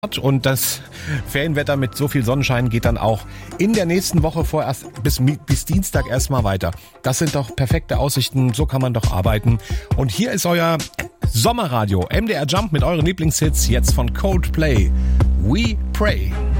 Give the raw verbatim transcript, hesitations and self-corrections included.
Und das Ferienwetter mit so viel Sonnenschein geht dann auch in der nächsten Woche vorerst bis, bis Dienstag erstmal weiter. Das sind doch perfekte Aussichten, so kann man doch arbeiten. Und hier ist euer Sommerradio M D R Jump mit euren Lieblingshits jetzt von Coldplay. We Pray.